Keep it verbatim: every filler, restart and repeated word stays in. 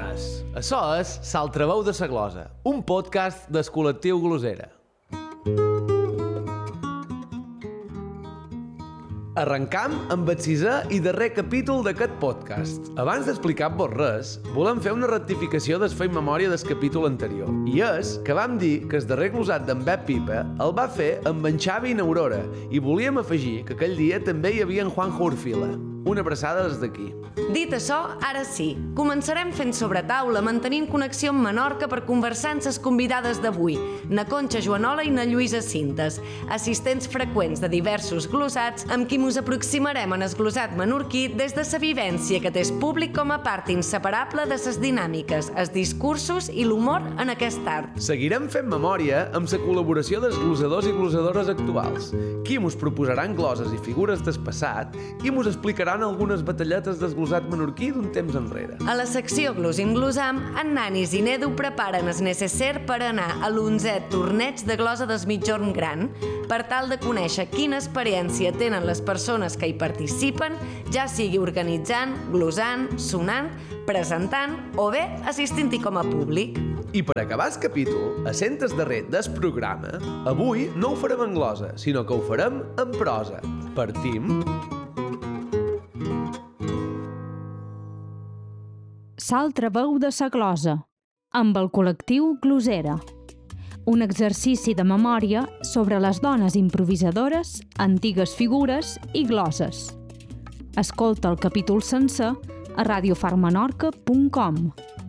Bones! Açò és S'altraveu de sa glosa, un podcast del col·lectiu Glosera. Arrencam amb el sisè i darrer capítol d'aquest podcast. Abans d'explicar-vos res, volem fer una rectificació del fer memòria del capítol anterior. I és que vam dir que el darrer glosat d'en Pep Pipa el va fer amb en Xavi i n'Aurora i volíem afegir que aquell dia també hi havia en Juanjo Urfila. Una abraçada des d'aquí. Dit això, ara sí. Començarem fent sobre taula, mantenint connexió amb Menorca per conversar amb les convidades d'avui, na Conxa Joanola i na Lluïsa Cintes, assistents freqüents de diversos glosats amb qui mos aproximarem en el glosat menorquí des de sa vivència que té el públic com a part inseparable de ses dinàmiques, els discursos i l'humor en aquest art. Seguirem fent memòria amb la col·laboració dels glosadors i glosadores actuals, qui mos proposaran gloses i figures del passat i mos explicaran algunes batalletes del glosat menorquí d'un temps enrere. A la secció Glosim Glosam, en Nanis i Nedu preparen el necesser per anar a l'onzè torneig de glosa del Migjorn Gran, per tal de conèixer quina experiència tenen les persones que hi participen, ja sigui organitzant, glosant, sonant, presentant o bé assistint-hi com a públic. I per acabar el capítol, a centes darrer del programa, avui no ho farem en glosa, sinó que ho farem en prosa. Partim... S'altraveu de sa glosa, amb el col·lectiu Glosera. Un exercici de memòria sobre les dones improvisadores, antigues figures i gloses. Escolta el capítol sencer a radiofarmenorca punt com.